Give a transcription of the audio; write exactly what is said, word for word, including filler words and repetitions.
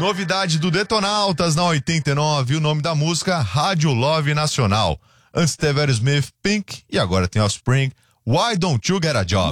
Novidade do Detonautas na oitenta e nove, o nome da música Rádio Love Nacional. Antes teve Aerosmith, Pink e agora tem Offspring, Why Don't You Get a Job?